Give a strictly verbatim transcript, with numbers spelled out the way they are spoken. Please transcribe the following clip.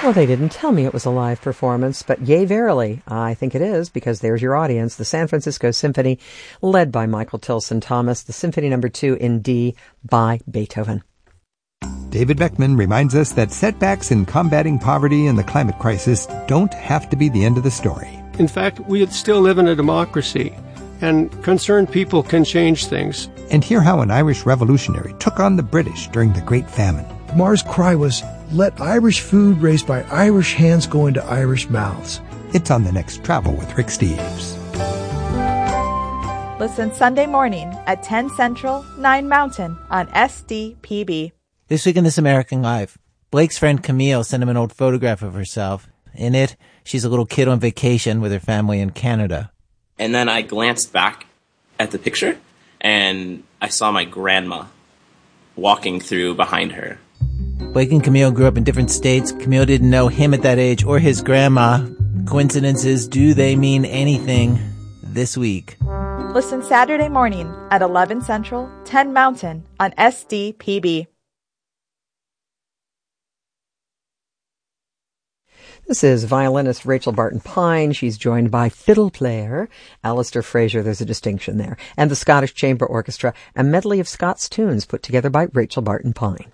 Well, they didn't tell me it was a live performance, but yay, verily, I think it is, because there's your audience, the San Francisco Symphony, led by Michael Tilson Thomas, the Symphony Number Two in D by Beethoven. David Beckman reminds us that setbacks in combating poverty and the climate crisis don't have to be the end of the story. In fact, we still live in a democracy, and concerned people can change things. And hear how an Irish revolutionary took on the British during the Great Famine. Mar's cry was, "Let Irish food raised by Irish hands go into Irish mouths." It's on the next Travel with Rick Steves. Listen Sunday morning at ten Central, nine Mountain on S D P B. This week in This American Life, Blake's friend Camille sent him an old photograph of herself. In it, she's a little kid on vacation with her family in Canada. And then I glanced back at the picture, and I saw my grandma walking through behind her. Blake and Camille grew up in different states. Camille didn't know him at that age or his grandma. Coincidences, do they mean anything? This week. Listen Saturday morning at eleven Central, ten Mountain on S D P B. This is violinist Rachel Barton Pine. She's joined by fiddle player Alistair Fraser. There's a distinction there. And the Scottish Chamber Orchestra, a medley of Scots tunes put together by Rachel Barton Pine.